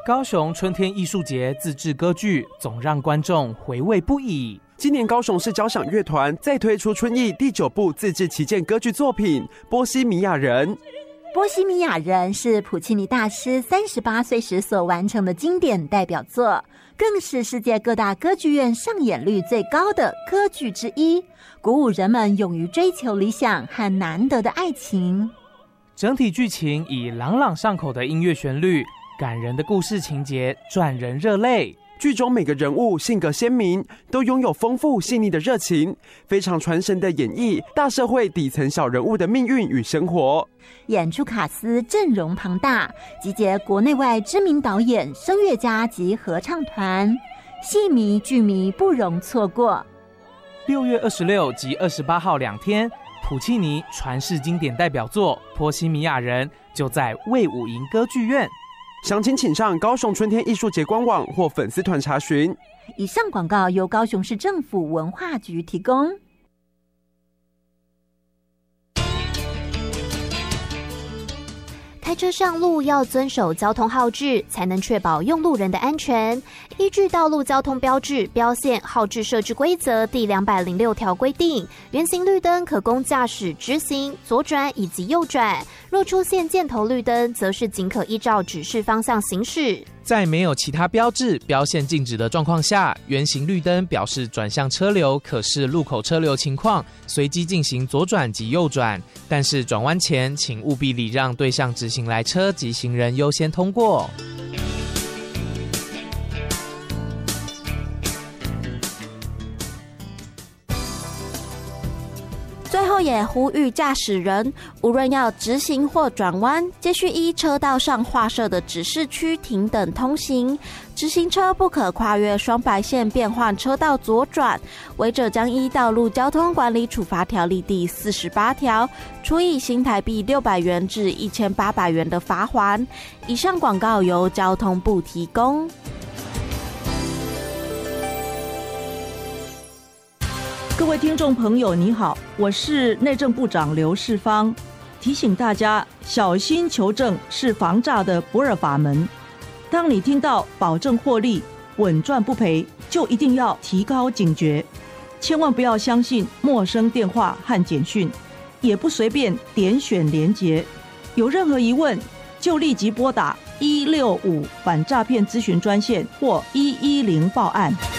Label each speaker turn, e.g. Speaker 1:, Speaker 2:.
Speaker 1: 高雄春天艺术节自制歌剧总让观众回味不已。
Speaker 2: 今年高雄市交响乐团再推出春艺第9部自制旗舰歌剧作品《波西米亚人》。
Speaker 3: 波西米亚人是普契尼大师38岁时所完成的经典代表作，更是世界各大歌剧院上演率最高的歌剧之一，鼓舞人们勇于追求理想和难得的爱情。
Speaker 1: 整体剧情以朗朗上口的音乐旋律、感人的故事情节赚人热泪。
Speaker 2: 剧中每个人物性格鲜明，都拥有丰富细腻的热情，非常传神的演绎大社会底层小人物的命运与生活。
Speaker 3: 演出卡司阵容庞大，集结国内外知名导演、声乐家及合唱团，戏迷剧迷不容错过。
Speaker 1: 6月26及28号2天，普契尼传世经典代表作《波西米亚人》就在卫武营歌剧院。
Speaker 2: 详情请上高雄春天艺术节官网或粉丝团查询。
Speaker 3: 以上广告由高雄市政府文化局提供。
Speaker 4: 开车上路要遵守交通号志，才能确保用路人的安全。依据《道路交通标志、标线、号志设置规则》第206条规定，圆形绿灯可供驾驶直行、左转以及右转，若出现箭头绿灯，则是仅可依照指示方向行驶。
Speaker 1: 在没有其他标志、标线禁止的状况下，圆形绿灯表示转向车流，可视路口车流情况，随机进行左转及右转。但是转弯前，请务必礼让对向直行来车及行人优先通过。
Speaker 5: 最后也呼吁驾驶人，无论要直行或转弯，皆需依车道上划设的指示区停等通行。直行车不可跨越双白线变换车道左转，违者将依《道路交通管理处罚条例》第48条，处以新台币600元至1800元的罚锾。以上广告由交通部提供。
Speaker 6: 各位听众朋友你好，我是内政部长刘世芳，提醒大家小心求证是防诈的不二法门。当你听到保证获利、稳赚不赔，就一定要提高警觉，千万不要相信陌生电话和简讯，也不随便点选连结。有任何疑问就立即拨打165反诈骗咨询专线或110报案。